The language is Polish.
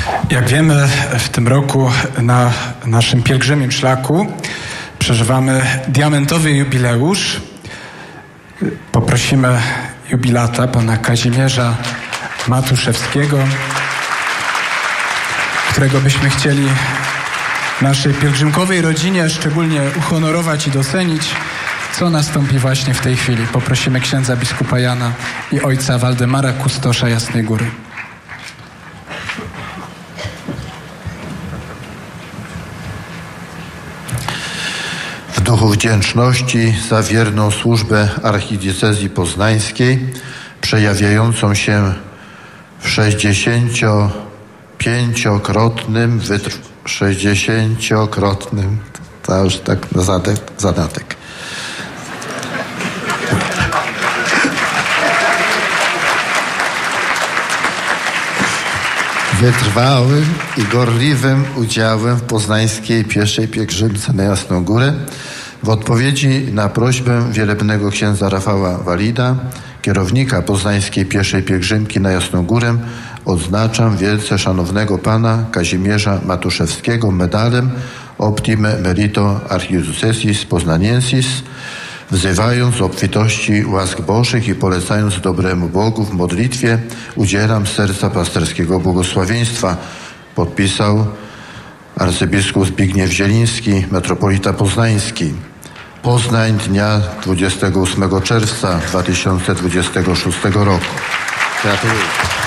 Jak wiemy, w tym roku na naszym pielgrzymim szlaku przeżywamy diamentowy jubileusz. Poprosimy jubilata, pana Kazimierza Matuszewskiego, którego byśmy chcieli w naszej pielgrzymkowej rodzinie szczególnie uhonorować i docenić, co nastąpi właśnie w tej chwili. Poprosimy księdza biskupa Jana i ojca Waldemara, kustosza Jasnej Góry. W duchu wdzięczności za wierną służbę archidiecezji poznańskiej, przejawiającą się w 60-krotnym, to już tak na zadatek. Wytrwałym i gorliwym udziałem w poznańskiej pieszej pielgrzymce na Jasną Górę, w odpowiedzi na prośbę wielebnego księdza Rafała Walida, kierownika poznańskiej pieszej pielgrzymki na Jasną Górę, odznaczam wielce szanownego pana Kazimierza Matuszewskiego medalem Optime Merito Archidiecesis Poznaniensis, wzywając obfitości łask Bożych i polecając dobremu Bogu w modlitwie, udzielam z serca pasterskiego błogosławieństwa. Podpisał arcybiskup Zbigniew Zieliński, metropolita poznański. Poznań dnia 28 czerwca 2026 roku. Gratuluję.